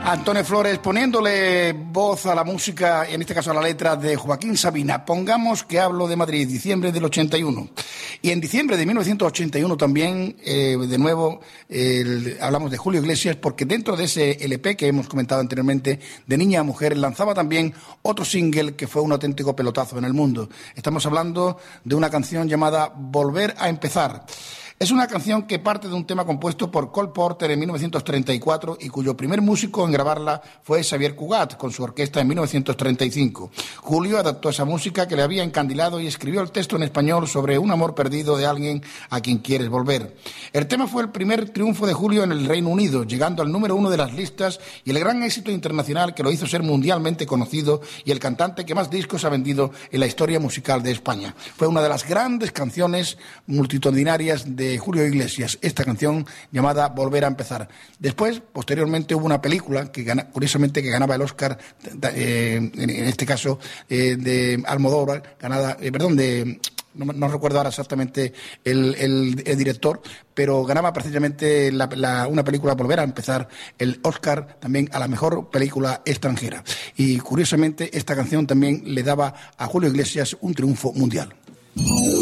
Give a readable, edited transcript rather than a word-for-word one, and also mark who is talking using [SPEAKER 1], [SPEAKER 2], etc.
[SPEAKER 1] Antonio Flores poniéndole voz a la música, en este caso a la letra de Joaquín Sabina. Pongamos que hablo de Madrid, diciembre del 81. Y en diciembre de 1981 también, de nuevo, hablamos de Julio Iglesias, porque dentro de ese LP que hemos comentado anteriormente, de Niña a Mujer, lanzaba también otro single que fue un auténtico pelotazo en el mundo. Estamos hablando de una canción llamada Volver a Empezar. Es una canción que parte de un tema compuesto por Cole Porter en 1934 y cuyo primer músico en grabarla fue Xavier Cugat con su orquesta en 1935. Julio adaptó esa música que le había encandilado y escribió el texto en español sobre un amor perdido de alguien a quien quieres volver. El tema fue el primer triunfo de Julio en el Reino Unido, llegando al número 1 de las listas y el gran éxito internacional que lo hizo ser mundialmente conocido y el cantante que más discos ha vendido en la historia musical de España. Fue una de las grandes canciones multitudinarias de Julio Iglesias, esta canción llamada Volver a Empezar. Después, posteriormente, hubo una película que curiosamente ganaba el Oscar, en este caso de Almodóvar, no recuerdo ahora exactamente el director, pero ganaba precisamente una película, Volver a Empezar, el Oscar también a la mejor película extranjera. Y curiosamente esta canción también le daba a Julio Iglesias un triunfo mundial.